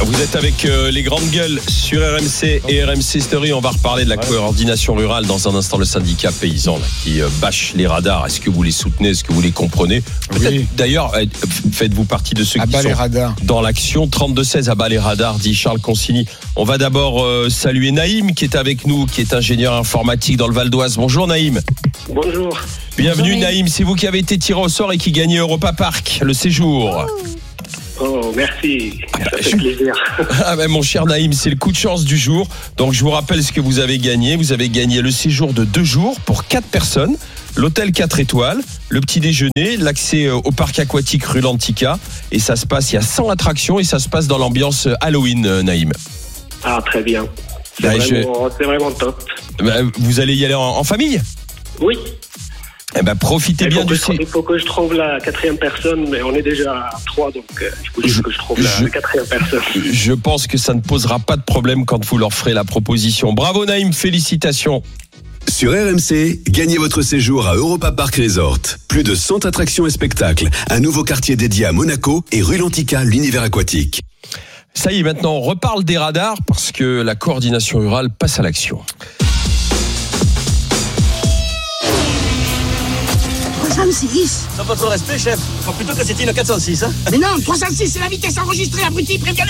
Vous êtes avec les grandes gueules sur RMC et RMC Story. On va reparler de la coordination rurale dans un instant. Le syndicat paysan là, qui bâche les radars. Est-ce que vous les soutenez? Est-ce que vous les comprenez? Peut-être, oui. D'ailleurs, faites-vous partie de ceux qui les sont radars. dans l'action. 32-16 à bas les radars, dit Charles Consigny. On va d'abord saluer Naïm qui est avec nous, qui est ingénieur informatique dans le Val d'Oise. Bonjour Naïm. Bonjour. Bienvenue Naïm. C'est vous qui avez été tiré au sort et qui gagnez Europa Park, le séjour. Oh, merci. Ça fait plaisir. Ah ben mon cher Naïm, c'est le coup de chance du jour. Donc je vous rappelle ce que vous avez gagné. Vous avez gagné le séjour de 2 jours pour 4 personnes, l'hôtel 4 étoiles, le petit déjeuner, l'accès au parc aquatique rue Lantica. Et ça se passe, il y a 100 attractions et ça se passe dans l'ambiance Halloween, Naïm. Ah, très bien. C'est, c'est vraiment top. Vous allez y aller en famille? Oui. Eh ben profitez bien du Il faut que je trouve la 4e personne, mais on est déjà à 3, donc il faut juste que je trouve la 4e personne. Je pense que ça ne posera pas de problème quand vous leur ferez la proposition. Bravo Naïm, félicitations. Sur RMC, gagnez votre séjour à Europa Park Resort. Plus de 100 attractions et spectacles, un nouveau quartier dédié à Monaco et rue Lantica, l'univers aquatique. Ça y est, maintenant on reparle des radars parce que la coordination rurale passe à l'action. 306. Sans votre respect, chef. Faut plutôt que c'était une 406, hein. Mais non, 306, c'est la vitesse enregistrée, abruti, préviens-le.